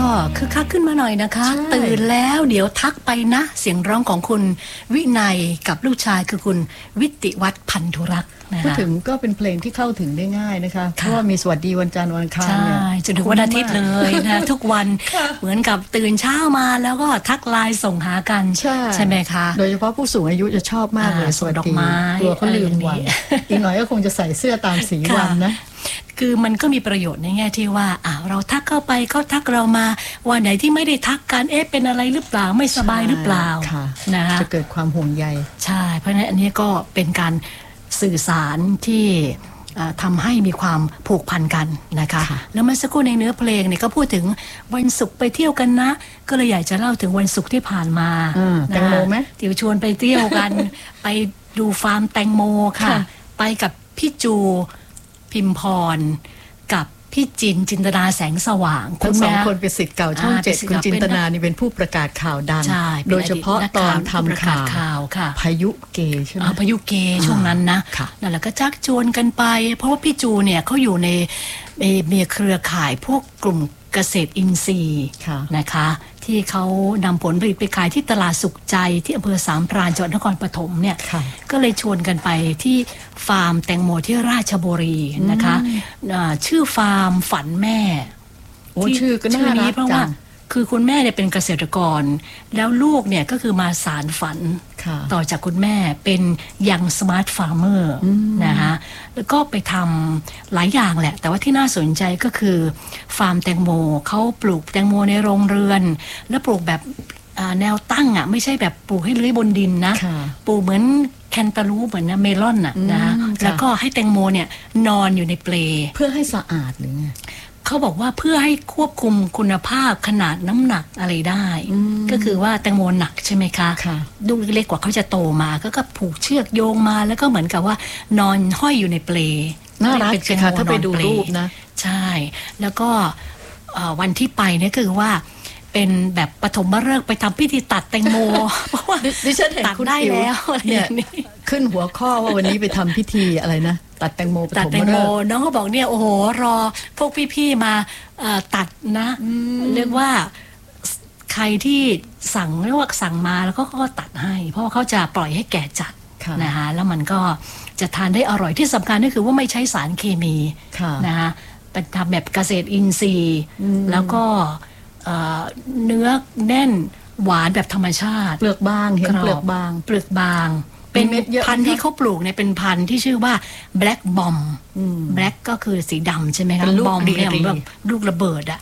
คึกคักขึ้นมาหน่อยนะคะตื่นแล้วเดี๋ยวทักไปนะเสียงร้องของคุณวินัยกับลูกชายคือคุณวิติวัฒน์พันธุรักษ์พูดถึงก็เป็นเพลงที่เข้าถึงได้ง่ายนะคะเพราะว่ามีสวัสดีวันจันทร์วันอังคารเนี่ยจนถึงวันอาทิตย์เลยนะทุกวันเหมือนกับตื่นเช้ามาแล้วก็ทักไลน์ส่งหากันใช่ไหมคะโดยเฉพาะผู้สูงอายุจะชอบมากเลยสวัสดีตัวเขาลืมวันอีกหน่อยก็คงจะใส่เสื้อตามสีวันนะคือมันก็มีประโยชน์ในแง่ที่ว่าเราทักเข้าไปเขาทักเรามาวันไหนที่ไม่ได้ทักกันเป็นอะไรหรือเปล่าไม่สบายหรือเปล่านะคะจะเกิดความห่วงใยใช่เพราะฉะนั้นอันนี้ก็เป็นการสื่อสารที่ทำให้มีความผูกพันกันนะคะแล้วเมื่อสักครู่ในเนื้อเพลงเนี่ยก็พูดถึงวันศุกร์ไปเที่ยวกันนะก็เลยอยากจะเล่าถึงวันศุกร์ที่ผ่านมาแตงโมไหมเดี๋ยวชวนไปเที่ยวกัน ไปดูฟาร์มแตงโมค่ะไปกับพี่จูพิมพรกับพี่จินตนาแสงสว่างทั้งสองคนเป็นศิษย์เก่าช่อง7คุณจินตนานี่เป็นผู้ประกาศข่าวดังโดยเฉพาะตอนทำข่าวพายุเกใช่ไหมพายุเกช่วงนั้นนะนั่นแหละก็ชักชวนกันไปเพราะว่าพี่จูเนี่ยเขาอยู่ในมีเครือข่ายพวกกลุ่มเกษตรอินทรีย์นะคะที่เขานำผลผลิตไปขายที่ตลาดสุขใจที่อำเภอสามพรานจังหวัดนครปฐมเนี่ยก็เลยชวนกันไปที่ฟาร์มแตงโมที่ราชบุรีนะคะชื่อฟาร์มฝันแม่ชื่อก็น่ารักเพราะว่าคือคุณแม่เนี่ยเป็นเกษตรกรแล้วลูกเนี่ยก็คือมาสารฝันต่อจากคุณแม่เป็นยังสมาร์ทฟาร์มเมอร์นะคะแล้วก็ไปทำหลายอย่างแหละแต่ว่าที่น่าสนใจก็คือฟาร์มแตงโมเขาปลูกแตงโมในโรงเรือนแล้วปลูกแบบแนวตั้งไม่ใช่แบบปลูกให้เลื้อยบนดินนะปลูกเหมือนแคนตาลูปเหมือนเมลอนนะแล้วก็ให้แตงโมเนี่ยนอนอยู่ในเปลเพื่อให้สะอาดหรือไงเขาบอกว่าเพื่อให้ควบคุมคุณภาพขนาดน้ำหนักอะไรได้ก็คือว่าแตงโมหนักใช่ไหมคะลูกเล็กกว่าเขาจะโตมาก็ผูกเชือกโยงมาแล้วก็เหมือนกับว่านอนห้อยอยู่ในเปลน่ารักสิคะถ้าไปดูรูปนะใช่แล้วก็วันที่ไปเนี่ยคือว่าเป็นแบบปฐมฤกษ์ไปทำพิธีตัดแตงโมเพราะว่าดิฉันเห็นคุณได้แล้วเนี่ยขึ้นหัวข้อว่าวันนี้ไปทำพิธีอะไรนะตัดแตงโมตัดแตงโมน้องก็บอกเนี่ยโอ้โหรอพวกพี่ๆมาตัดนะเรียกว่าใครที่สั่งเรียกว่าสั่งมาแล้วก็ตัดให้เพราะว่าเขาจะปล่อยให้แก่จัดนะคะแล้วมันก็จะทานได้อร่อยที่สำคัญก็คือว่าไม่ใช้สารเคมีนะคะเป็นทำแบบเกษตรอินทรีย์แล้วก็เนื้อแน่นหวานแบบธรรมชาติเปลือกบางเห็นเปลือกบางเป็นพันธุ์ที่เขาปลูกเนี่ยเป็นพันธุ์ที่ชื่อว่า Black Bomb Black ก็คือสีดำใช่ไหมคะบอมเนี่ยแบบลูกระเบิด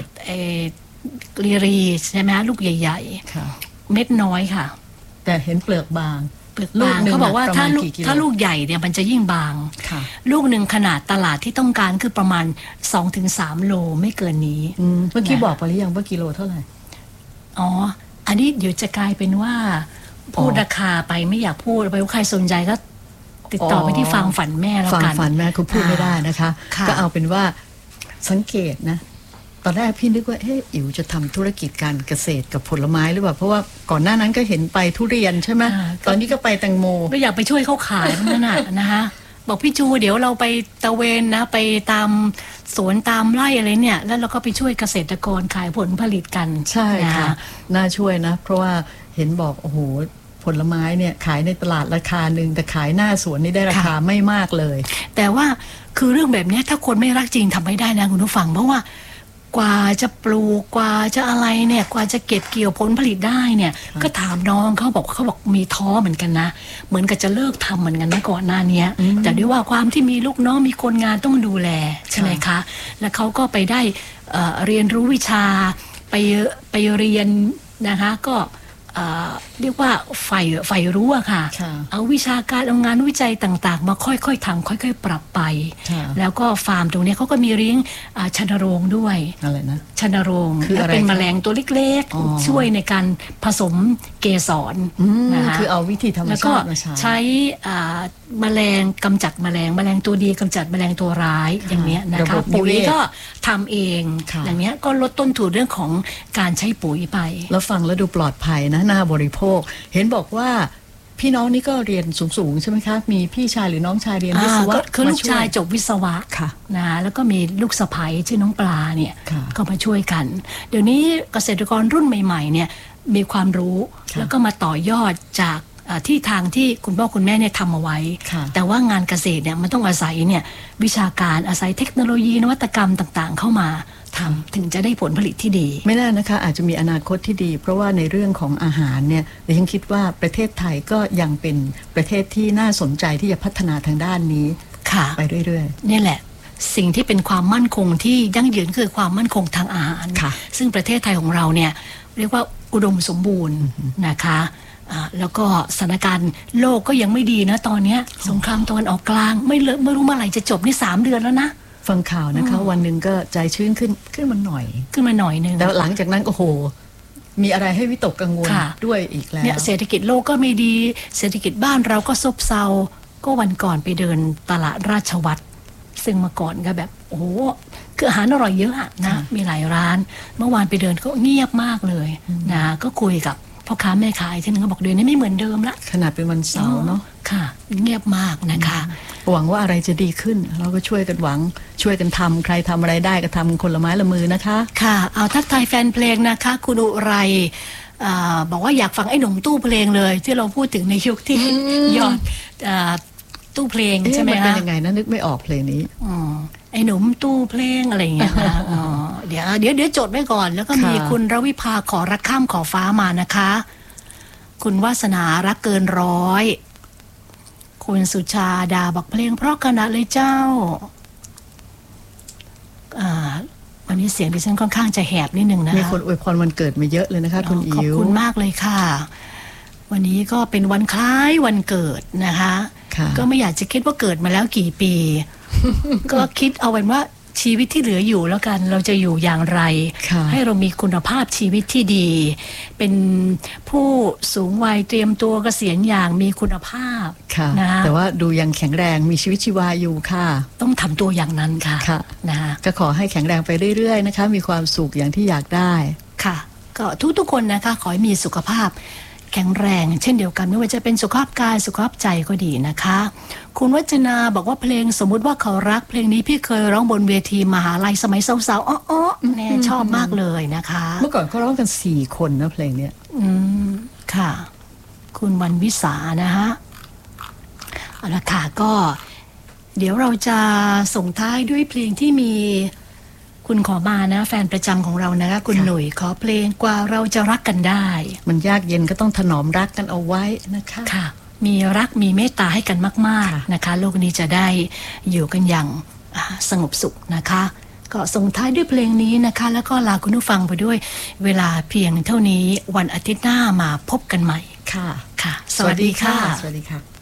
รีใช่ไหมลูกใหญ่ๆเม็ดน้อยค่ะแต่เห็นเปลือกบางเขาบอกว่าถ้าลูกใหญ่เนี่ยมันจะยิ่งบางลูกหนึ่งขนาดตลาดที่ต้องการคือประมาณ 2-3 โลไม่เกินนี้เมื่อกี้บอกไปหรือยังว่ากิโลเท่าไหร่อันนี้เดี๋ยวจะกลายเป็นว่าพูดราคาไปไม่อยากพูดไปว่าใครสนใจก็ติดต่อไปที่ฟาร์มฝันแม่แล้วกันฝันแม่คุณพูดไม่ได้นะคะก็เอาเป็นว่าสังเกตนะตอนแรกพี่นึกว่าอิ๋วจะทำธุรกิจการเกษตรกับผลไม้หรือเปล่าเพราะว่าก่อนหน้านั้นก็เห็นไปทุเรียนใช่ไหมตอนนี้ก็ไปแตงโมก็อยากไปช่วยเขาขายนั่นนะคะบอกพี่จูเดี๋ยวเราไปตะเวนนะไปตามสวนตามไร่อะไรเนี่ยแล้วเราก็ไปช่วยเกษตรกรขายผลผลิตกันใช่ค่ะน่าช่วยนะเพราะว่าเห็นบอกโอ้โหผลไม้เนี่ยขายในตลาดราคาหนึ่งแต่ขายหน้าสวนนี่ได้ราคาไม่มากเลยแต่ว่าคือเรื่องแบบนี้ถ้าคนไม่รักจริงทำไม่ได้นะคุณผู้ฟังเพราะว่ากว่าจะปลูกกว่าจะอะไรเนี่ยกว่าจะเก็บเกี่ยวผลผลิตได้เนี่ยก็ถามน้องเขาบอกมีท้อเหมือนกันนะเหมือนกับจะเลิกทำเหมือนกันนะก่อนหน้านี้แต่ด้วยว่าความที่มีลูกน้องมีคนงานต้องดูแลใช่ไหมคะแล้วเขาก็ไปได้เรียนรู้วิชาไปเรียนนะคะก็เรียกว่าใฝ่รู้อะค่ะเอาวิชาการเอางานวิจัยต่างๆมาค่อยๆทำค่อยๆปรับไปแล้วก็ฟาร์มตรงนี้เขาก็มีเลี้ยงชนโรงด้วยอะไรนะชนโรงและเป็นแมลงตัวเล็กๆช่วยในการผสมเกสรนะคะคือเอาวิธีธรรมชาติมาใช้แมลงกำจัดแมลงตัวดีกำจัดแมลงตัวร้ายอย่างนี้นะคะปุ๋ยก็ทำเองอย่างนี้ก็ลดต้นทุนเรื่องของการใช้ปุ๋ยไปแล้วฟังแล้วดูปลอดภัยนะน่าบริโภคเห็นบอกว่าพี่น้องนี่ก็เรียนสูงๆใช่ไหมคะมีพี่ชายหรือน้องชายเรียนวิศวะคือลูกชายจบวิศวะค่ะนะแล้วก็มีลูกสะใภ้ชื่อน้องปลาเนี่ยค่ะก็มาช่วยกัน เดี๋ยวนี้เกษตรกรรุ่นใหม่ๆเนี่ยมีความรู้ค่ะแล้วก็มาต่อยอดจากที่ทางที่คุณพ่อคุณแม่เนี่ยทำเอาไว้ค่ะแต่ว่างานเกษตรเนี่ยมันต้องอาศัยเนี่ยวิชาการอาศัยเทคโนโลยีนวัตกรรมต่างๆ เข้ามาทำถึงจะได้ผลผลิตที่ดีไม่แน่นะคะอาจจะมีอนาคตที่ดี เพราะว่าในเรื่องของอาหารเนี่ยดิฉันคิดว่าประเทศไทยก็ยังเป็นประเทศที่น่าสนใจที่จะพัฒนาทางด้านนี้ค่ะไปเรื่อยนี่แหละสิ่งที่เป็นความมั่นคงที่ยั่งยืนคือความมั่นคงทางอาหารค่ะซึ่งประเทศไทยของเราเนี่ยเรียกว่าอุดมสมบูรณ์นะคะแล้วก็สถานการณ์โลกก็ยังไม่ดีนะตอนเนี้ยสงครามตะวันออกกลางไม่รู้เมื่อไหร่จะจบนี่3 เดือนแล้วนะๆ ฟังข่าวนะคะวันหนึ่งก็ใจชื้นขึ้นมาหน่อยขึ้นมาหน่อยนึงแต่หลังจากนั้นโอ้โหมีอะไรให้วิตกกังวลค่ะด้วยอีกแล้วเนี่ยเศรษฐกิจโลกก็ไม่ดีเศรษฐกิจบ้านเราก็ซบเซาก็วันก่อนไปเดินตลาดราชวัตรซึ่งเมื่อก่อนก็แบบโอ้โหคืออาหารอร่อยเยอะอะนะมีหลายร้าน เมื่อวานไปเดินก็เงียบมากเลยนะก็คุยกับพ่อค้าแม่ขายที่นึงก็บอกเดือนนี้ไม่เหมือนเดิมละขนาดเป็นวันเสาร์เนาะค่ะ เงียบมากนะคะหวังว่าอะไรจะดีขึ้น เราก็ช่วยกันหวังช่วยกันทำใครทำอะไรได้ก็ทำคนละไม้ละมือนะคะค่ะเอาทักทายแฟนเพลงนะคะ คุณอุไรบอกว่าอยากฟังไอ้หนุ่มตู้เพลงเลย ที่เราพูดถึงในยุคที่ยอดตู้เพลงใช่ไหมมันเป็นคะยังไงนะนึกไม่ออกเพลงนี้ไอ้หนุ่มตู้เพลงอะไรอย่างเงี้ยนะเดี๋ยวจดไว้ก่อน แล้วก็มีค่ะคุณรวิภาขอรักข้ามขอฟ้ามานะคะ คุณวาสนารักเกินร้อย คุณสุชาดาบอกเพลงเพราะขนาดเลยเจ้าวันนี้เสียงดิฉันค่อนข้างจะแหบนิดนึงนะคะมีคนอวยพรวันเกิดมาเยอะเลยนะคะคุณอิ๋วขอบคุณมากเลยค่ะ วันนี้ก็เป็นวันคล้ายวันเกิดนะคะค่ะก็ไม่อยากจะคิดว่าเกิดมาแล้วกี่ปี ก็คิดเอาไว้ว่าชีวิตที่เหลืออยู่แล้วกันเราจะอยู่อย่างไรค่ะให้เรามีคุณภาพชีวิตที่ดี เป็นผู้สูงวัยเตรียมตัวเกษียณอย่างมีคุณภาพค่ะนะคะแต่ว่าดูยังแข็งแรงมีชีวิตชีวาอยู่ค่ะต้องทำตัวอย่างนั้นค่ะค่ะนะคะก็ขอให้แข็งแรงไปเรื่อยๆนะคะ มีความสุขอย่างที่อยากได้ค่ะก็ทุกๆคนนะคะขอให้มีสุขภาพแข็งแรงเช่นเดียวกันไม่ว่าจะเป็นสุขภาพกายสุขภาพใจก็ดีนะคะ คุณวัจนาบอกว่าเพลงสมมุติว่าเขารักเพลงนี้พี่เคยร้องบนเวทีมหาลัยสมัยสาวๆอ้อๆเนี่ยชอบมากเลยนะคะเมื่อก่อนเขาร้องกัน4 คนนะเพลงเนี้ยค่ะ คุณวันวิสานะฮะเอาละค่ะก็เดี๋ยวเราจะส่งท้ายด้วยเพลงที่มีคุณขอมานะแฟนประจำของเรานะคะคุณค่ะหนุ่ยขอเพลงกว่าเราจะรักกันได้มันยากเย็นก็ต้องถนอมรักกันเอาไว้นะคะค่ะ มีรักมีเมตตาให้กันมากค่ะๆนะคะโลกนี้จะได้อยู่กันอย่างสงบสุขนะคะ ก็ส่งท้ายด้วยเพลงนี้นะคะ แล้วก็ลาคุณผู้ฟังไปด้วยเวลาเพียงเท่านี้วันอาทิตย์หน้ามาพบกันใหม่ค่ะค่ะ สวัสดีค่ะสวัสดีค่ะ